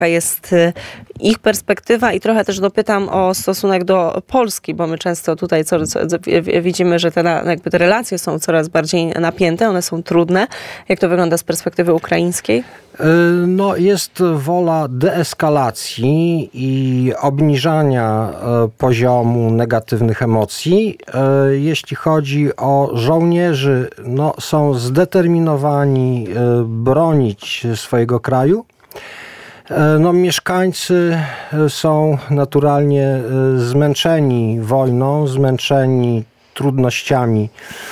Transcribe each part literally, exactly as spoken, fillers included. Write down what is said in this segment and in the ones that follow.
jest ich perspektywa i trochę też dopytam o stosunek do Polski, bo my często tutaj co, co, widzimy, że te, jakby te relacje są coraz bardziej napięte, one są trudne. Jak to wygląda z perspektywy ukraińskiej? No, jest wola deeskalacji i obniżania poziomu negatywnych emocji. Jeśli chodzi o żołnierzy, no, są zdeterminowani bronić swojego kraju. No, mieszkańcy są naturalnie zmęczeni wojną, zmęczeni trudnościami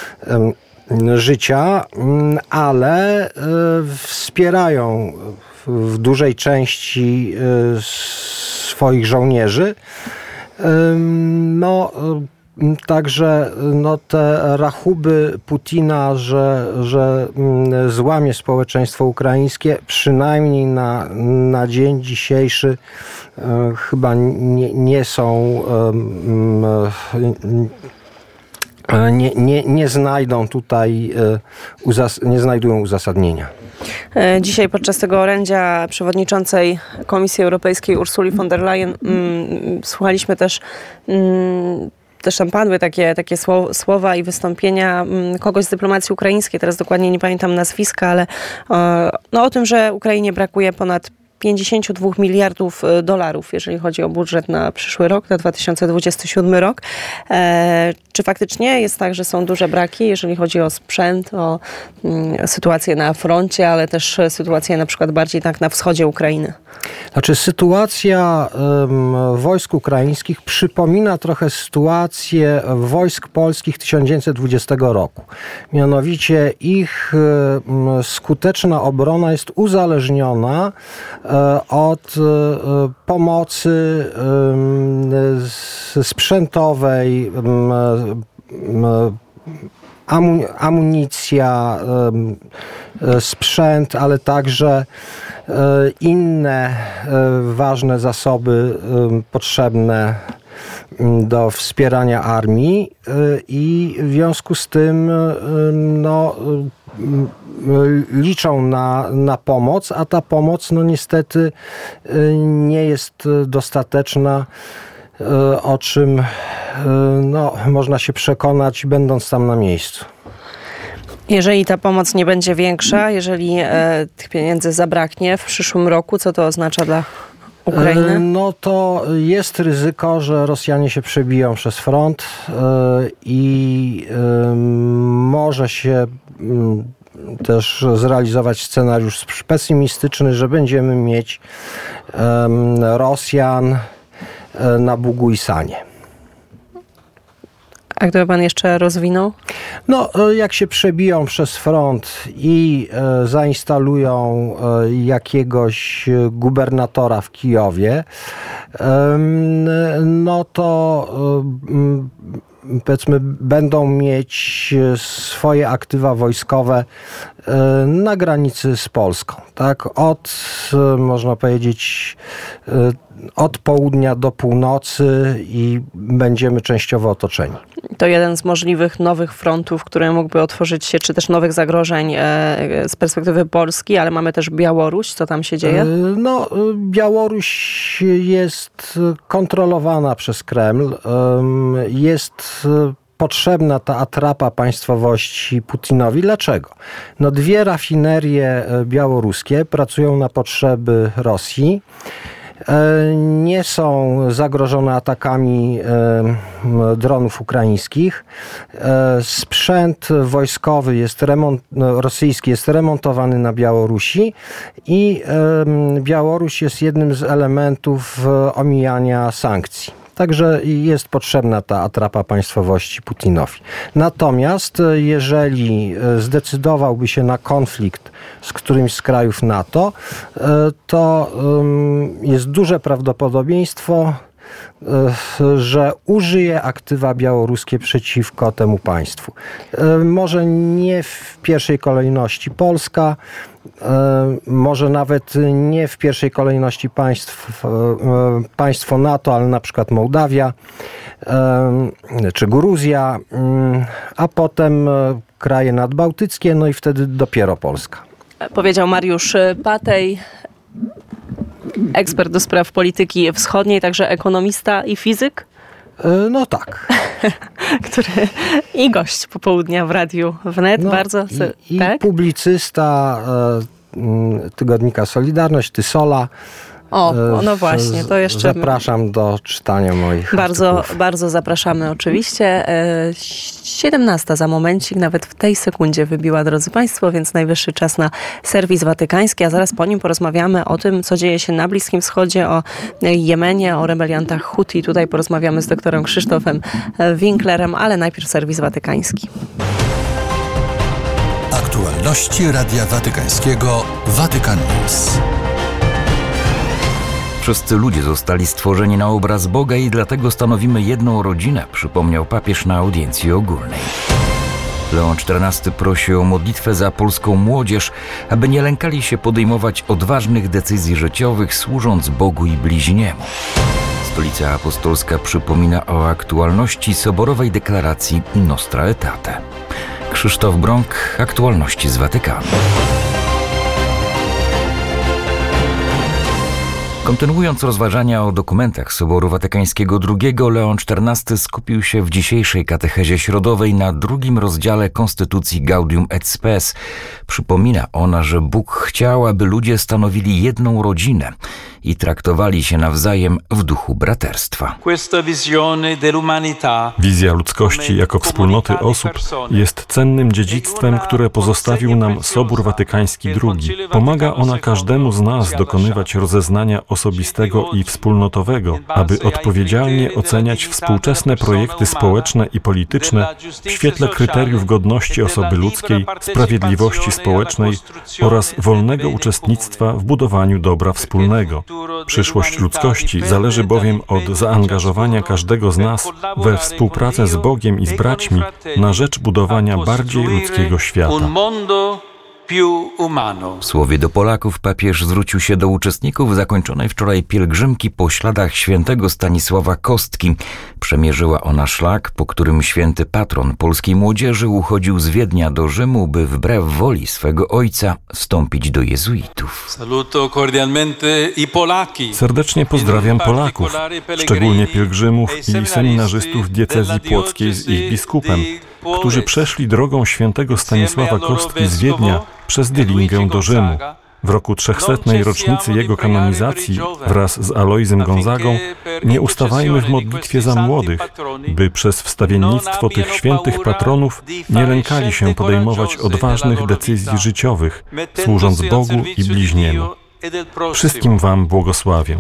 życia, ale wspierają w dużej części swoich żołnierzy. No, także no, te rachuby Putina, że, że złamie społeczeństwo ukraińskie, przynajmniej na, na dzień dzisiejszy chyba nie, nie są Nie, nie, nie znajdą tutaj, uzas- nie znajdują uzasadnienia. Dzisiaj podczas tego orędzia przewodniczącej Komisji Europejskiej Ursuli von der Leyen mm, słuchaliśmy też mm, też tam padły takie, takie słowa i wystąpienia kogoś z dyplomacji ukraińskiej, teraz dokładnie nie pamiętam nazwiska, ale no, o tym, że Ukrainie brakuje ponad pięćdziesiąt dwa miliardów dolarów, jeżeli chodzi o budżet na przyszły rok, na dwa tysiące dwudziesty siódmy rok. E, czy faktycznie jest tak, że są duże braki, jeżeli chodzi o sprzęt, o mm, sytuację na froncie, ale też sytuację na przykład bardziej tak na wschodzie Ukrainy? Znaczy sytuacja um, wojsk ukraińskich przypomina trochę sytuację wojsk polskich tysiąc dziewięćset dwudziestego roku. Mianowicie ich um, skuteczna obrona jest uzależniona od pomocy sprzętowej, amunicja, sprzęt, ale także inne ważne zasoby potrzebne do wspierania armii i w związku z tym no, liczą na, na pomoc, a ta pomoc no niestety nie jest dostateczna, o czym no, można się przekonać będąc tam na miejscu. Jeżeli ta pomoc nie będzie większa, jeżeli e, tych pieniędzy zabraknie w przyszłym roku, co to oznacza dla Ukrainy? No to jest ryzyko, że Rosjanie się przebiją przez front i może się też zrealizować scenariusz pesymistyczny, że będziemy mieć Rosjan na Bugu i Sanie. A gdyby pan jeszcze rozwinął? No, jak się przebiją przez front i e, zainstalują e, jakiegoś gubernatora w Kijowie, e, no to e, powiedzmy będą mieć swoje aktywa wojskowe e, na granicy z Polską. Tak, od, e, można powiedzieć, e, od południa do północy i będziemy częściowo otoczeni. To jeden z możliwych nowych frontów, które mógłby otworzyć się, czy też nowych zagrożeń z perspektywy Polski, ale mamy też Białoruś. Co tam się dzieje? No, Białoruś jest kontrolowana przez Kreml. Jest potrzebna ta atrapa państwowości Putinowi. Dlaczego? No, dwie rafinerie białoruskie pracują na potrzeby Rosji. Nie są zagrożone atakami dronów ukraińskich. Sprzęt wojskowy jest remont, rosyjski jest remontowany na Białorusi i Białoruś jest jednym z elementów omijania sankcji. Także jest potrzebna ta atrapa państwowości Putinowi. Natomiast jeżeli zdecydowałby się na konflikt z którymś z krajów NATO, to jest duże prawdopodobieństwo, że użyje aktywa białoruskie przeciwko temu państwu. Może nie w pierwszej kolejności Polska, może nawet nie w pierwszej kolejności państw, państwo NATO, ale na przykład Mołdawia czy Gruzja, a potem kraje nadbałtyckie, no i wtedy dopiero Polska. Powiedział Mariusz Patej. ekspert do spraw polityki wschodniej, także ekonomista i fizyk. No tak. Który i gość popołudnia w Radiu Wnet. No, bardzo i, i tak? publicysta e, tygodnika Solidarność, Tysola. O, no właśnie, to jeszcze... Zapraszam do czytania moich Bardzo, artykułów. bardzo zapraszamy oczywiście. siedemnasta za momencik, nawet w tej sekundzie wybiła, drodzy Państwo, więc najwyższy czas na serwis watykański, a zaraz po nim porozmawiamy o tym, co dzieje się na Bliskim Wschodzie, o Jemenie, o rebeliantach Huti. Tutaj porozmawiamy z doktorem Krzysztofem Winklerem, ale najpierw serwis watykański. Aktualności Radia Watykańskiego Vatican News. Wszyscy ludzie zostali stworzeni na obraz Boga i dlatego stanowimy jedną rodzinę, przypomniał papież na audiencji ogólnej. Leon czternasty prosi o modlitwę za polską młodzież, aby nie lękali się podejmować odważnych decyzji życiowych, służąc Bogu i bliźniemu. Stolica Apostolska przypomina o aktualności soborowej deklaracji Nostra Aetate. Krzysztof Brąk, aktualności z Watykanu. Kontynuując rozważania o dokumentach Soboru Watykańskiego drugiego, Leon czternasty skupił się w dzisiejszej katechezie środowej na drugim rozdziale Konstytucji Gaudium et Spes. Przypomina ona, że Bóg chciał, aby ludzie stanowili jedną rodzinę i traktowali się nawzajem w duchu braterstwa. Wizja ludzkości jako wspólnoty osób jest cennym dziedzictwem, które pozostawił nam Sobór Watykański drugi. Pomaga ona każdemu z nas dokonywać rozeznania osobistego i wspólnotowego, aby odpowiedzialnie oceniać współczesne projekty społeczne i polityczne w świetle kryteriów godności osoby ludzkiej, sprawiedliwości społecznej oraz wolnego uczestnictwa w budowaniu dobra wspólnego. Przyszłość ludzkości zależy bowiem od zaangażowania każdego z nas we współpracę z Bogiem i z braćmi na rzecz budowania bardziej ludzkiego świata. W słowie do Polaków papież zwrócił się do uczestników zakończonej wczoraj pielgrzymki po śladach świętego Stanisława Kostki. Przemierzyła ona szlak, po którym święty patron polskiej młodzieży uchodził z Wiednia do Rzymu, by wbrew woli swego ojca wstąpić do jezuitów. Serdecznie pozdrawiam Polaków, szczególnie pielgrzymów i seminarzystów diecezji płockiej z ich biskupem, którzy przeszli drogą świętego Stanisława Kostki z Wiednia przez Dylingę do Rzymu. W roku trzechsetnej rocznicy jego kanonizacji wraz z Alojzym Gonzagą nie ustawajmy w modlitwie za młodych, by przez wstawiennictwo tych świętych patronów nie lękali się podejmować odważnych decyzji życiowych, służąc Bogu i bliźniemu. Wszystkim wam błogosławię.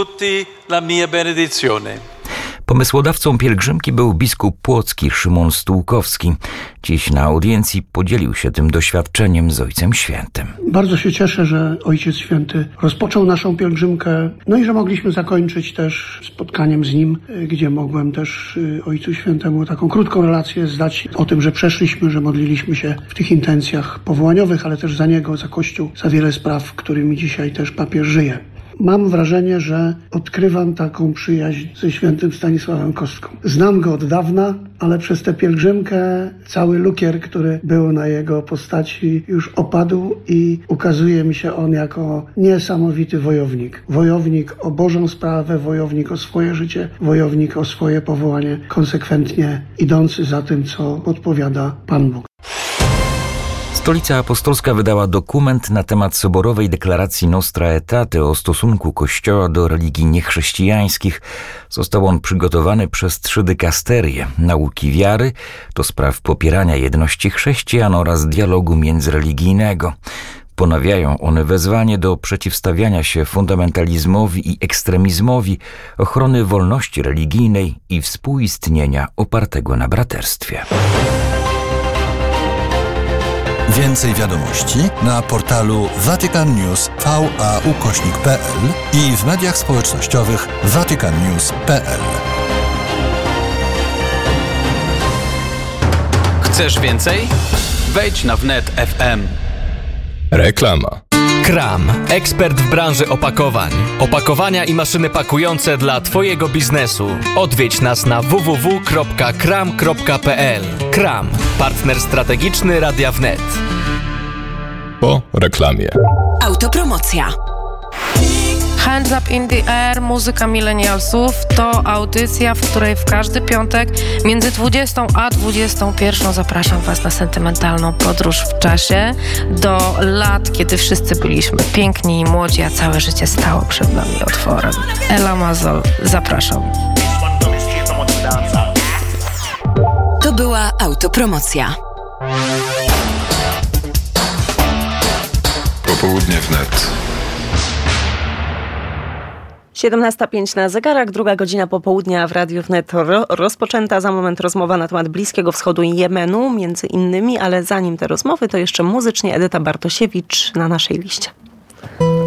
Pomysłodawcą pielgrzymki był biskup płocki Szymon Stułkowski. Dziś na audiencji podzielił się tym doświadczeniem z Ojcem Świętym. Bardzo się cieszę, że Ojciec Święty rozpoczął naszą pielgrzymkę, no i że mogliśmy zakończyć też spotkaniem z Nim, gdzie mogłem też Ojcu Świętemu taką krótką relację zdać o tym, że przeszliśmy, że modliliśmy się w tych intencjach powołaniowych, ale też za Niego, za Kościół, za wiele spraw, którymi dzisiaj też papież żyje. Mam wrażenie, że odkrywam taką przyjaźń ze świętym Stanisławem Kostką. Znam go od dawna, ale przez tę pielgrzymkę cały lukier, który był na jego postaci, już opadł i ukazuje mi się on jako niesamowity wojownik. Wojownik o Bożą sprawę, wojownik o swoje życie, wojownik o swoje powołanie, konsekwentnie idący za tym, co podpowiada Pan Bóg. Stolica Apostolska wydała dokument na temat soborowej deklaracji Nostra Aetate o stosunku Kościoła do religii niechrześcijańskich. Został on przygotowany przez trzy dykasterie: nauki wiary, do spraw popierania jedności chrześcijan oraz dialogu międzyreligijnego. Ponawiają one wezwanie do przeciwstawiania się fundamentalizmowi i ekstremizmowi, ochrony wolności religijnej i współistnienia opartego na braterstwie. Więcej wiadomości na portalu Vatican News V A ukośnik P L i w mediach społecznościowych vatican news kropka p l. Chcesz więcej? Wejdź na wnet kropka f m. Reklama. Kram, ekspert w branży opakowań. Opakowania i maszyny pakujące dla Twojego biznesu. Odwiedź nas na w w w kropka kram kropka p l. Kram, partner strategiczny Radia Wnet. Po reklamie. Autopromocja. Hands Up in the Air, muzyka millennialsów, to audycja, w której w każdy piątek między dwudziestą a dwudziestą pierwszą zapraszam Was na sentymentalną podróż w czasie do lat, kiedy wszyscy byliśmy piękni i młodzi, a całe życie stało przed nami otworem. Ela Mazol, zapraszam. To była autopromocja. Popołudnie wnet. siedemnasta pięć na zegarach, druga godzina popołudnia w Radiu Wnet ro- rozpoczęta. Za moment rozmowa na temat Bliskiego Wschodu i Jemenu, między innymi, ale zanim te rozmowy, to jeszcze muzycznie Edyta Bartosiewicz na naszej liście.